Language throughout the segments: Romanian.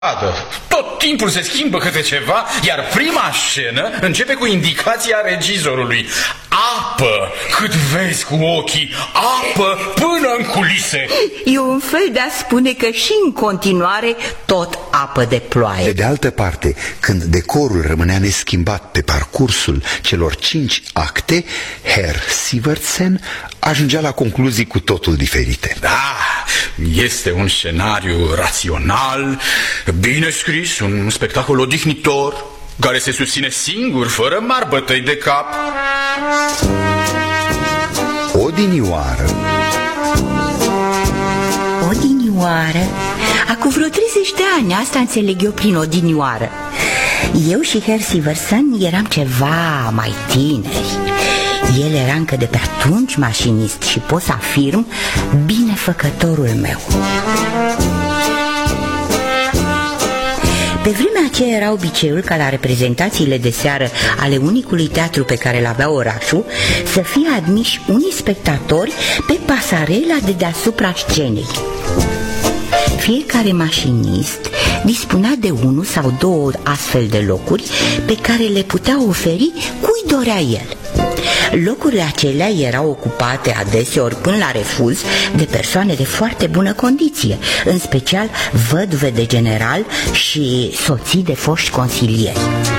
Tot timpul se schimbă câte ceva, iar prima scenă începe cu indicația regizorului. Apă, cât vezi cu ochii, apă până în culise. E un fel de a spune că și în continuare tot apă de ploaie. De altă parte, când decorul rămânea neschimbat pe parcursul celor 5 acte, Herr Sivertsen ajungea la concluzii cu totul diferite. Da, este un scenariu rațional, bine scris, un spectacol odihnitor, care se susține singur, fără mari bătăi de cap. Odinioară. Odinioară? Acum vreo 30 de ani, asta înțeleg eu prin odinioară. Eu și Herr Sivertsen eram ceva mai tineri. El era încă de pe atunci mașinist și pot să afirm binefăcătorul meu. Pe vremea aceea era obiceiul ca la reprezentațiile de seară ale unicului teatru pe care l-avea orașul să fie admiși unii spectatori pe pasarela de deasupra scenei. Fiecare mașinist dispunea de 1 sau 2 astfel de locuri pe care le putea oferi cui dorea el. Locurile acelea erau ocupate adeseori până la refuz de persoane de foarte bună condiție, în special văduve de general și soții de foști consilieri.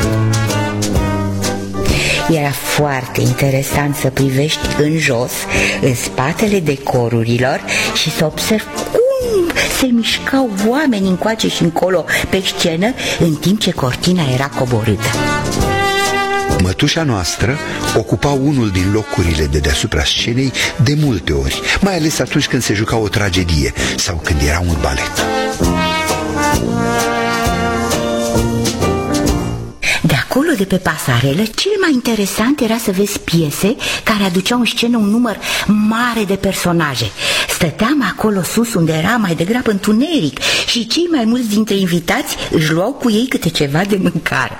Era foarte interesant să privești în jos, în spatele decorurilor și să observi cum se mișcau oameni încoace și încolo pe scenă în timp ce cortina era coborâtă. Mătușa noastră ocupa unul din locurile de deasupra scenei de multe ori, mai ales atunci când se juca o tragedie sau când era un balet. De acolo, de pe pasarelă, cel mai interesant era să vezi piese care aduceau în scenă un număr mare de personaje. Stăteam acolo sus, unde era mai degrabă întuneric, și cei mai mulți dintre invitați își luau cu ei câte ceva de mâncare.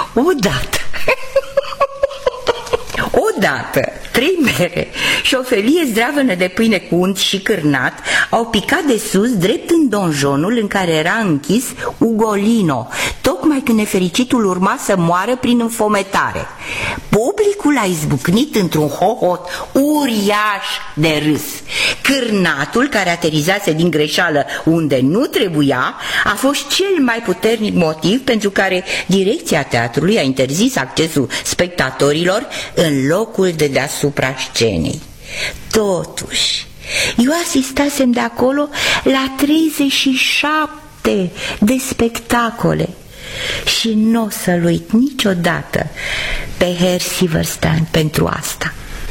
Odată, 3 mere și o felie zdravănă de pâine cu unt și cârnat au picat de sus drept în donjonul în care era închis Ugolino, tocmai când nefericitul urma să moară prin înfometare. Publicul a izbucnit într-un hohot uriaș de râs. Cârnatul, care aterizase din greșeală unde nu trebuia, a fost cel mai puternic motiv pentru care direcția teatrului a interzis accesul spectatorilor în locul de deasupra scenei. Totuși, eu asistasem de acolo la 37 de spectacole și nu o să-l uit niciodată pe Herr Sivertsen pentru asta.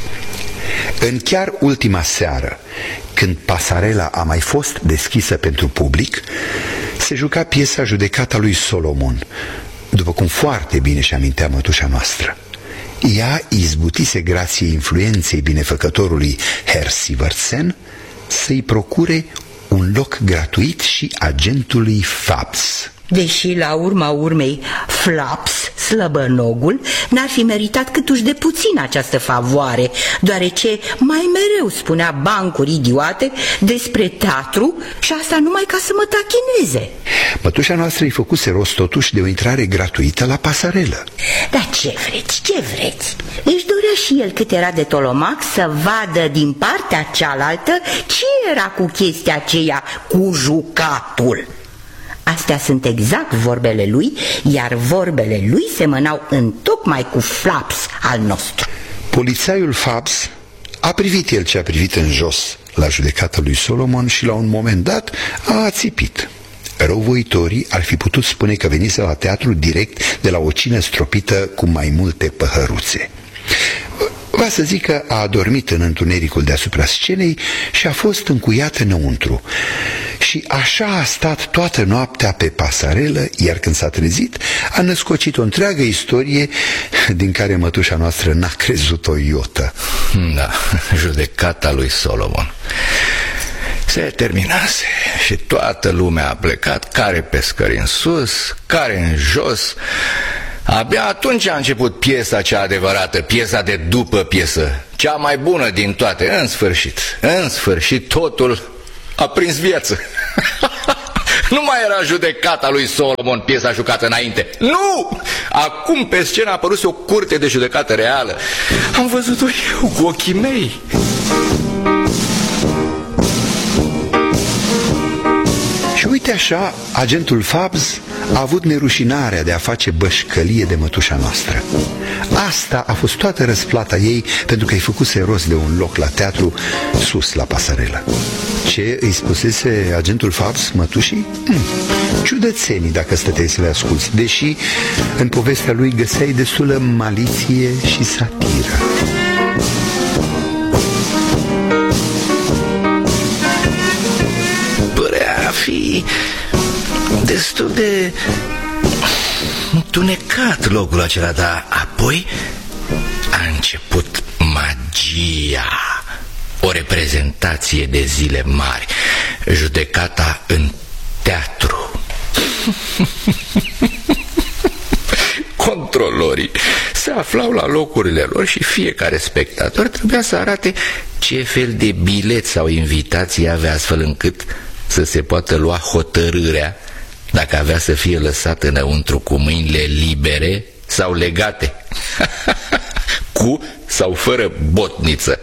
În chiar ultima seară, când pasarela a mai fost deschisă pentru public, se juca piesa Judecata lui Solomon, după cum foarte bine și amintea mătușa noastră. Ea izbutise grație influenței binefăcătorului Herr Sivertsen să-i procure un loc gratuit și agentului Fabs. Deși la urma urmei Flaps, slăbănogul, n-ar fi meritat câtuși de puțin această favoare, deoarece mai mereu spunea bancuri idiote despre teatru și asta numai ca să mă tachineze. Mătușa noastră îi făcuse rost totuși de o intrare gratuită la pasarelă. Dar ce vreți? Își dorea și el, cât era de tolomac, să vadă din partea cealaltă ce era cu chestia aceea cu jucatul. Astea sunt exact vorbele lui, iar vorbele lui semănau întocmai cu Flaps al nostru. Polițaiul Fabs a privit el ce a privit în jos la Judecata lui Solomon și la un moment dat a ațipit. Răuvoitorii ar fi putut spune că venise la teatru direct de la o cină stropită cu mai multe păhăruțe. Va să zic că a adormit în întunericul deasupra scenei și a fost încuiat înăuntru. Și așa a stat toată noaptea pe pasarelă, iar când s-a trezit, a născocit o întreagă istorie din care mătușa noastră n-a crezut o iotă. Da, Judecata lui Solomon se terminase și toată lumea a plecat, care pe scări în sus, care în jos. Abia atunci a început piesa cea adevărată, piesa de după piesă, cea mai bună din toate. În sfârșit totul a prins viață. Nu mai era Judecata lui Solomon, piesa jucată înainte. Nu! Acum pe scenă a apărut o curte de judecată reală. Am văzut-o eu cu ochii mei. Și uite așa, agentul Fabs a avut nerușinarea de a face bășcălie de mătușa noastră. Asta a fost toată răsplata ei pentru că îi făcuse rost de un loc la teatru sus la pasarelă. Ce îi spusese agentul Fabs mătușii? Ciudățenii dacă stăteai să le asculți, deși în povestea lui găseai destulă maliție și satiră. Părea a fi destul de întunecat locul acela, dar apoi a început magia. O reprezentație de zile mari, Judecata în teatru. Controlorii se aflau la locurile lor și fiecare spectator trebuia să arate ce fel de bilet sau invitație avea, astfel încât să se poată lua hotărârea dacă avea să fie lăsat înăuntru cu mâinile libere sau legate, cu sau fără botniță.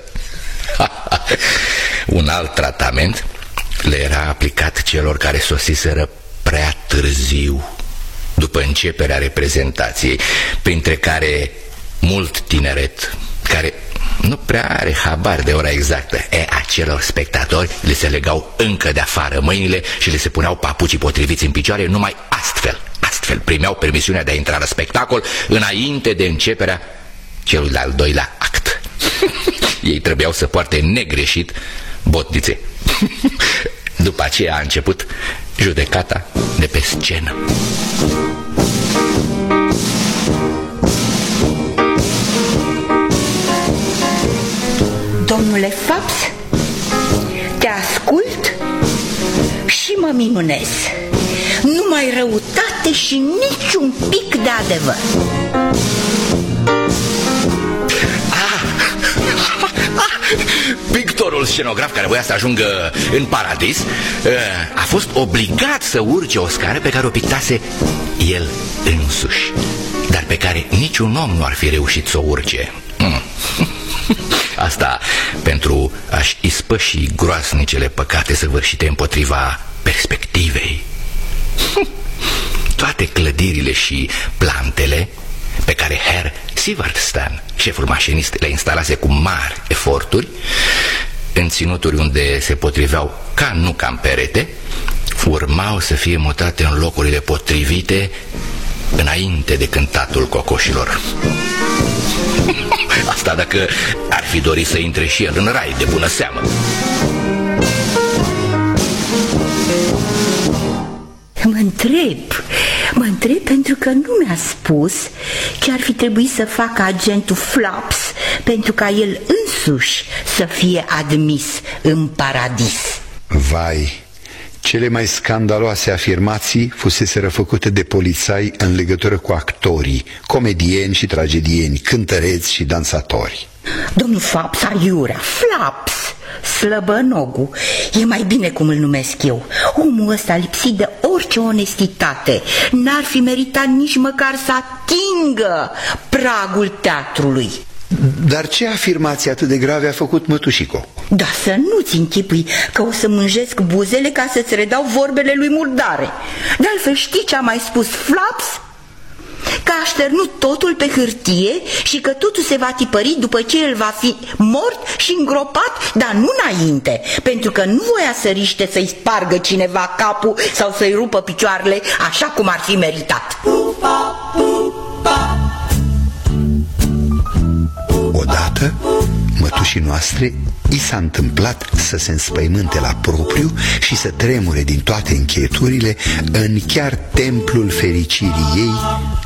Un alt tratament le era aplicat celor care sosiseră prea târziu, după începerea reprezentației, printre care mult tineret care nu prea are habar de ora exactă. Acelor spectatori le se legau încă de afară mâinile și le se puneau papucii potriviți în picioare. Numai astfel primeau permisiunea de a intra la spectacol înainte de începerea celui de-al doilea act. Ei trebuiau să poarte negreșit botnițe. După aceea a început judecata de pe scenă. Domnule Fabs, te ascult și mă minunez. Numai răutate și niciun pic de adevăr. Pictorul scenograf care voia să ajungă în paradis a fost obligat să urce o scară pe care o pictase el însuși, dar pe care niciun om nu ar fi reușit să o urce. Asta pentru a-și ispăși groasnicele păcate săvârșite împotriva perspectivei. Toate clădirile și plantele pe care Herr Sievertstan, șeful mașinist, le instalase cu mari eforturi în ținuturi unde se potriveau ca nuca în perete, urmau să fie mutate în locurile potrivite înainte de cântatul cocoșilor. Asta dacă ar fi dorit să intre și el în rai, de bună seamă. Mă întreb pentru că nu mi-a spus ce ar fi trebuit să facă agentul Flaps pentru ca el însuși să fie admis în paradis. Vai, cele mai scandaloase afirmații fuseseră făcute de polițai în legătură cu actorii, comedieni și tragedieni, cântăreți și dansatori. Domnul Flaps, aiurea, Flaps, slăbănogul, e mai bine cum îl numesc eu. Omul ăsta lipsit de orice onestitate n-ar fi meritat nici măcar să atingă pragul teatrului. Dar ce afirmații atât de grave a făcut mătușico? Da, să nu-ți închipui că o să mânjesc buzele ca să-ți redau vorbele lui Murdare. De altfel știi ce a mai spus Flaps? Că a șternut totul pe hârtie și că totul se va tipări după ce el va fi mort și îngropat, dar nu înainte, pentru că nu voia să riște să-i spargă cineva capul sau să-i rupă picioarele așa cum ar fi meritat. Odată, mătușii noastre i s-a întâmplat să se înspăimânte la propriu și să tremure din toate încheieturile în chiar templul fericirii ei,